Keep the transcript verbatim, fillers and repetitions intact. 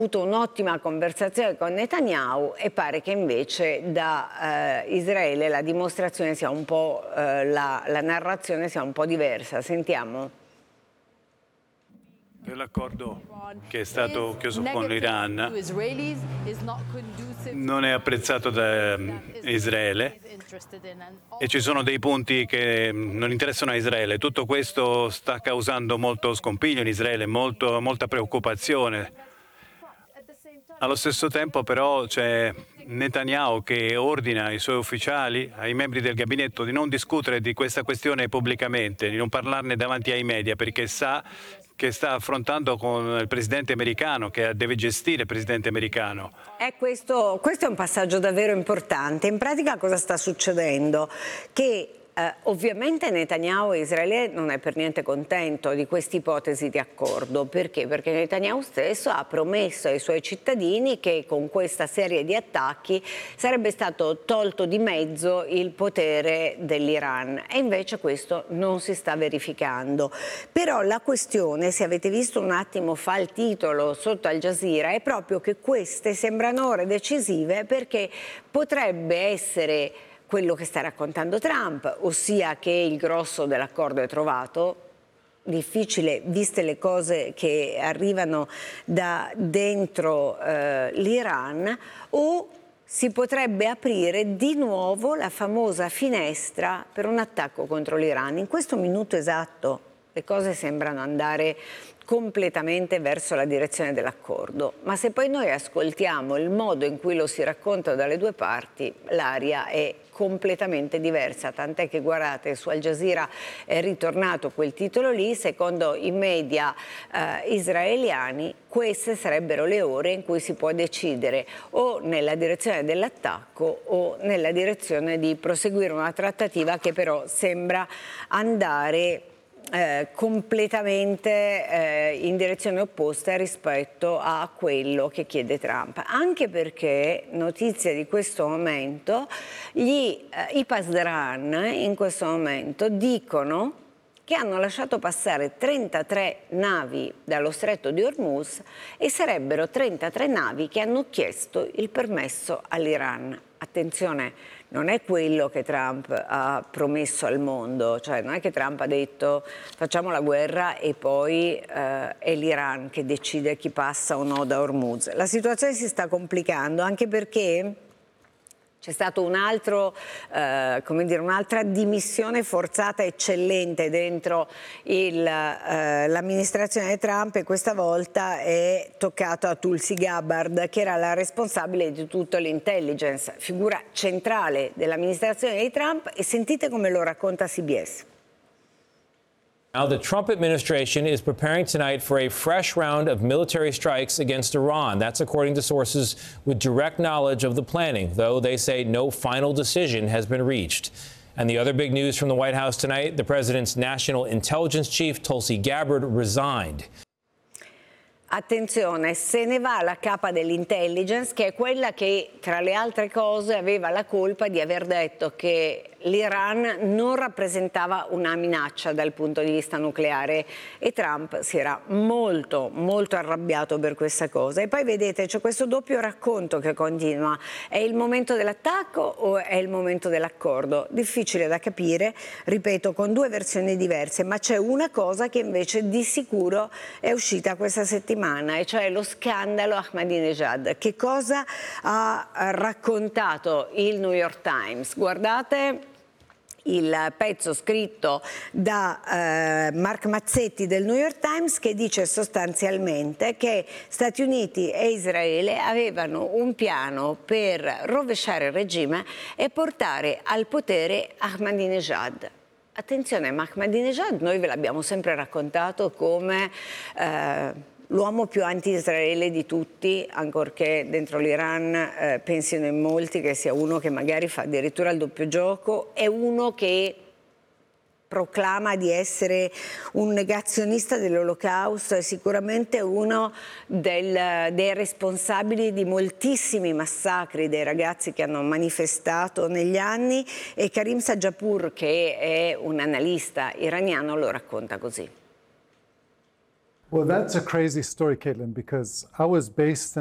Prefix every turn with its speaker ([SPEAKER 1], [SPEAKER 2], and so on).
[SPEAKER 1] avuto un'ottima conversazione con Netanyahu e pare che invece da eh, Israele la dimostrazione sia un po', eh, la, la narrazione sia un po' diversa. Sentiamo.
[SPEAKER 2] Per l'accordo che è stato chiuso con l'Iran non è apprezzato da Israele e ci sono dei punti che non interessano a Israele. Tutto questo sta causando molto scompiglio in Israele, molto, molta preoccupazione. Allo stesso tempo però c'è Netanyahu che ordina ai suoi ufficiali, ai membri del gabinetto, di non discutere di questa questione pubblicamente, di non parlarne davanti ai media, perché sa che sta affrontando con il presidente americano, che deve gestire il presidente americano.
[SPEAKER 1] Eh, questo, questo è un passaggio davvero importante. In pratica cosa sta succedendo? Che Eh, ovviamente Netanyahu Israele non è per niente contento di questa ipotesi di accordo. Perché? Perché Netanyahu stesso ha promesso ai suoi cittadini che con questa serie di attacchi sarebbe stato tolto di mezzo il potere dell'Iran e invece questo non si sta verificando. Però la questione, se avete visto un attimo fa il titolo sotto Al Jazeera, è proprio che queste sembrano ore decisive perché potrebbe essere quello che sta raccontando Trump, ossia che il grosso dell'accordo è trovato. Difficile, viste le cose che arrivano da dentro eh, l'Iran, o si potrebbe aprire di nuovo la famosa finestra per un attacco contro l'Iran. In questo minuto esatto le cose sembrano andare completamente verso la direzione dell'accordo, ma se poi noi ascoltiamo il modo in cui lo si racconta dalle due parti, l'aria è completamente diversa, tant'è che guardate su Al Jazeera è ritornato quel titolo lì, secondo i media eh, israeliani queste sarebbero le ore in cui si può decidere o nella direzione dell'attacco o nella direzione di proseguire una trattativa che però sembra andare Eh, completamente eh, in direzione opposta rispetto a quello che chiede Trump, anche perché, notizia di questo momento, gli, eh, i Pasdaran in questo momento dicono che hanno lasciato passare trentatré navi dallo stretto di Hormuz e sarebbero trentatré navi che hanno chiesto il permesso all'Iran. Attenzione, non è quello che Trump ha promesso al mondo, cioè non è che Trump ha detto facciamo la guerra e poi eh, è l'Iran che decide chi passa o no da Hormuz. La situazione si sta complicando anche perché c'è stata un altro, eh, come dire, un'altra dimissione forzata eccellente dentro il, eh, l'amministrazione Trump e questa volta è toccato a Tulsi Gabbard, che era la responsabile di tutto l'intelligence, figura centrale dell'amministrazione di Trump, e sentite come lo racconta C B S.
[SPEAKER 3] Now, the Trump administration is preparing tonight for a fresh round of military strikes against Iran. That's according to sources with direct knowledge of the planning, though they say no final decision has been reached. And the other big news from the White House tonight, the president's national intelligence chief, Tulsi Gabbard, resigned.
[SPEAKER 1] Attenzione, se ne va la capa dell'intelligence, che è quella che, tra le altre cose, aveva la colpa di aver detto che l'Iran non rappresentava una minaccia dal punto di vista nucleare e Trump si era molto, molto arrabbiato per questa cosa. E poi vedete, c'è questo doppio racconto che continua. È il momento dell'attacco o è il momento dell'accordo? Difficile da capire, ripeto, con due versioni diverse, ma c'è una cosa che invece di sicuro è uscita questa settimana, e cioè lo scandalo Ahmadinejad. Che cosa ha raccontato il New York Times? Guardate il pezzo scritto da eh, Mark Mazzetti del New York Times, che dice sostanzialmente che Stati Uniti e Israele avevano un piano per rovesciare il regime e portare al potere Ahmadinejad. Attenzione, ma Ahmadinejad noi ve l'abbiamo sempre raccontato come eh, l'uomo più anti-Israele di tutti, ancorché dentro l'Iran eh, pensino in molti che sia uno che magari fa addirittura il doppio gioco, è uno che proclama di essere un negazionista dell'Olocausto, è sicuramente uno del, dei responsabili di moltissimi massacri dei ragazzi che hanno manifestato negli anni, e Karim Sajapur, che è un analista iraniano, lo racconta così.
[SPEAKER 4] Well, that's a crazy story, Caitlin, because I was based